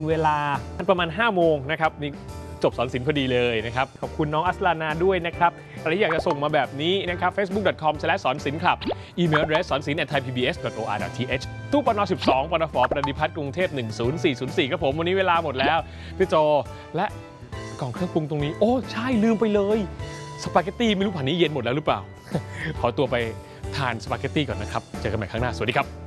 เวลาประมาณ5 โมงนะครับนี่จบสอนศิลป์พอดีเลยนะครับขอบคุณน้องอัสลานาด้วยนะครับใครที่อยากจะส่งมาแบบนี้นะครับ facebook.com/สอนศิลป์ครับอีเมล address สอนศิลป์ @thaipbs.or.th ตู้ปน12ปนฟประดิพัฒน์กรุงเทพ10404ครับผมวันนี้เวลาหมดแล้วพี่โจและกล่องเครื่องปรุงตรงนี้โอ้ใช่ลืมไปเลยสปาเกตตี้ไม่รู้ผ่านนี้เย็นหมดแล้วหรือเปล่า ขอตัวไปทานสปาเกตตี้ก่อนนะครับเจอกันใหม่ครั้งหน้าสวัสดีครับ